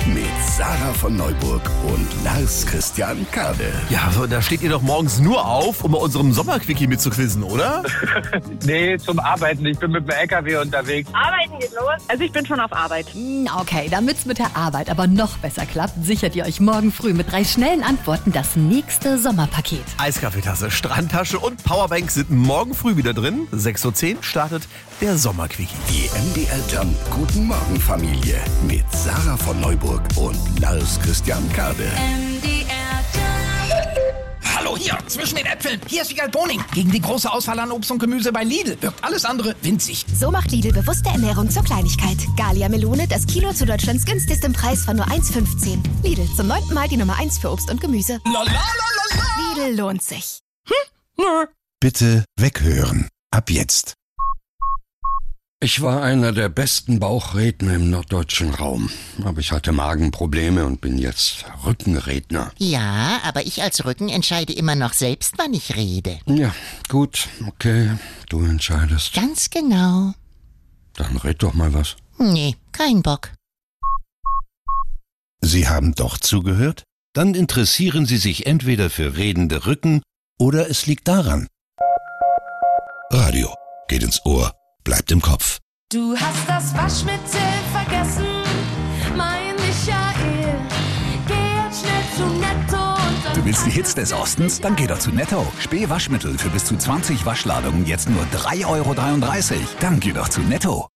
mit Sarah von Neuburg und Lars Christian Kade. Ja, da steht ihr doch morgens nur auf, um bei unserem Sommerquickie mitzuquizzen, oder? Nee, zum Arbeiten. Ich bin mit dem LKW unterwegs. Arbeiten geht los. Also ich bin schon auf Arbeit. Okay, damit's mit der Arbeit aber noch besser klappt, sichert ihr euch morgen früh mit 3 schnellen Antworten das nächste Sommerpaket. Eiskaffeetasse, Strandtasche und Powerbank sind morgen früh wieder drin. 6.10 Uhr startet der Sommerquickie. Die MDR Jump Guten Morgen Familie mit Sarah von Neuburg und Lars Christian Kade. Hallo hier, zwischen den Äpfeln. Hier ist Wiegald Boning. Gegen die große Auswahl an Obst und Gemüse bei Lidl wirkt alles andere winzig. So macht Lidl bewusste Ernährung zur Kleinigkeit. Gallia Melone, das Kilo zu Deutschlands günstigstem Preis von nur 1,15. Lidl, zum 9. Mal die Nummer 1 für Obst und Gemüse. Lidl lohnt sich. Bitte weghören. Ab jetzt. Ich war einer der besten Bauchredner im norddeutschen Raum. Aber ich hatte Magenprobleme und bin jetzt Rückenredner. Ja, aber ich als Rücken entscheide immer noch selbst, wann ich rede. Ja, gut, okay, du entscheidest. Ganz genau. Dann red doch mal was. Nee, kein Bock. Sie haben doch zugehört? Dann interessieren Sie sich entweder für redende Rücken oder es liegt daran. Radio geht ins Ohr, bleibt im Kopf. Du hast das Waschmittel vergessen, mein Michael. Geh jetzt schnell zu Netto und Du willst die Hits des Ostens? Dann geh doch zu Netto. Spee Waschmittel für bis zu 20 Waschladungen jetzt nur 3,33 €. Dann geh doch zu Netto.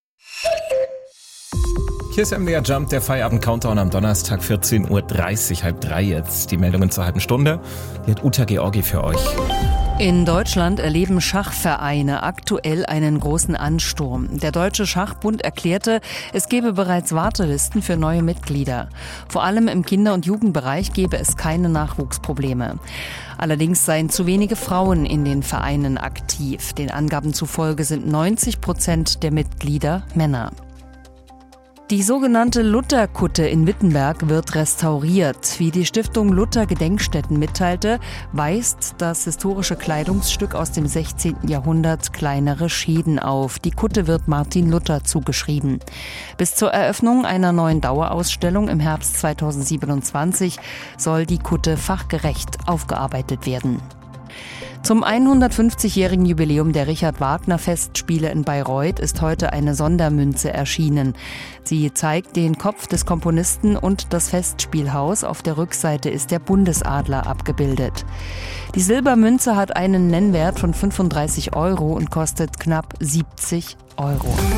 Hier ist MDR Jump, der Feierabend-Countdown am Donnerstag, 14.30 Uhr, halb 3 jetzt. Die Meldungen zur halben Stunde. Die hat Uta Georgi für euch. In Deutschland erleben Schachvereine aktuell einen großen Ansturm. Der Deutsche Schachbund erklärte, es gebe bereits Wartelisten für neue Mitglieder. Vor allem im Kinder- und Jugendbereich gebe es keine Nachwuchsprobleme. Allerdings seien zu wenige Frauen in den Vereinen aktiv. Den Angaben zufolge sind 90% der Mitglieder Männer. Die sogenannte Lutherkutte in Wittenberg wird restauriert. Wie die Stiftung Luther Gedenkstätten mitteilte, weist das historische Kleidungsstück aus dem 16. Jahrhundert kleinere Schäden auf. Die Kutte wird Martin Luther zugeschrieben. Bis zur Eröffnung einer neuen Dauerausstellung im Herbst 2027 soll die Kutte fachgerecht aufgearbeitet werden. Zum 150-jährigen Jubiläum der Richard-Wagner-Festspiele in Bayreuth ist heute eine Sondermünze erschienen. Sie zeigt den Kopf des Komponisten und das Festspielhaus. Auf der Rückseite ist der Bundesadler abgebildet. Die Silbermünze hat einen Nennwert von 35 € und kostet knapp 70 €.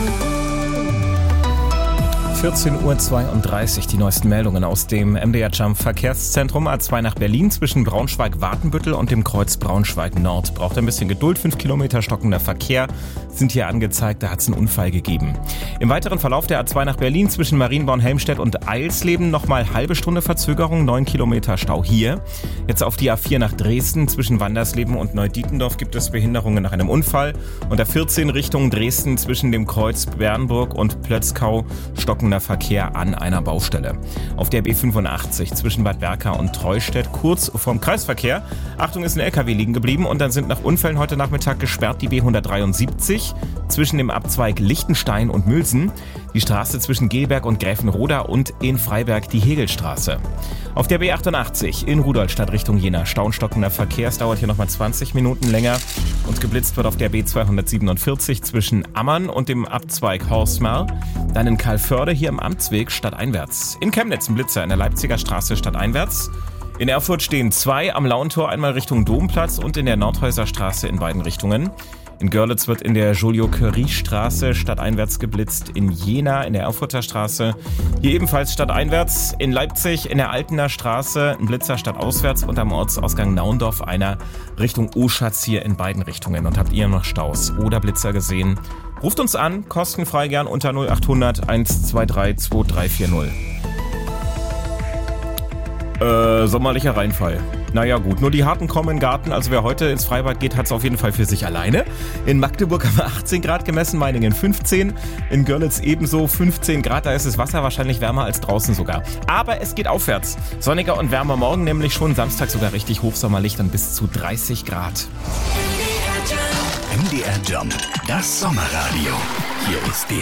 14.32 Uhr, die neuesten Meldungen aus dem MDR Jump Verkehrszentrum. A2 nach Berlin zwischen Braunschweig-Watenbüttel und dem Kreuz Braunschweig-Nord. Braucht ein bisschen Geduld, 5 Kilometer stockender Verkehr sind hier angezeigt, da hat es einen Unfall gegeben. Im weiteren Verlauf der A2 nach Berlin zwischen Marienborn-Helmstedt und Eilsleben nochmal halbe Stunde Verzögerung, 9 Kilometer Stau hier. Jetzt auf die A4 nach Dresden zwischen Wandersleben und Neudietendorf gibt es Behinderungen nach einem Unfall. Und der 14 Richtung Dresden zwischen dem Kreuz Bernburg und Plötzkau stockender Verkehr an einer Baustelle. Auf der B85 zwischen Bad Berka und Treustedt kurz vorm Kreisverkehr. Achtung, ist ein LKW liegen geblieben und dann sind nach Unfällen heute Nachmittag gesperrt die B173 zwischen dem Abzweig Lichtenstein und Mülsen, die Straße zwischen Gelberg und Gräfenroda und in Freiberg die Hegelstraße. Auf der B88 in Rudolstadt Richtung Jena staunstockender Verkehr. Es dauert hier nochmal 20 Minuten länger und geblitzt wird auf der B247 zwischen Ammann und dem Abzweig Horstmar. Dann in Kalförde hier im Amtsweg stadteinwärts. In Chemnitz ein Blitzer in der Leipziger Straße stadteinwärts. In Erfurt stehen 2 am Lauentor, einmal Richtung Domplatz und in der Nordhäuser Straße in beiden Richtungen. In Görlitz wird in der Julio-Curie-Straße stadteinwärts geblitzt. In Jena in der Erfurter Straße hier ebenfalls stadteinwärts. In Leipzig in der Altener Straße ein Blitzer stadtauswärts und am Ortsausgang Naundorf einer Richtung Oschatz hier in beiden Richtungen. Und habt ihr noch Staus oder Blitzer gesehen? Ruft uns an, kostenfrei gern unter 0800 123 2340. Sommerlicher Reinfall. Naja gut, nur die Harten kommen in den Garten. Also wer heute ins Freibad geht, hat es auf jeden Fall für sich alleine. In Magdeburg haben wir 18 Grad gemessen, Meiningen 15. In Görlitz ebenso 15 Grad. Da ist das Wasser wahrscheinlich wärmer als draußen sogar. Aber es geht aufwärts. Sonniger und wärmer morgen, nämlich schon Samstag sogar richtig hochsommerlich, dann bis zu 30 Grad. MDR Jump, das Sommerradio. Hier ist der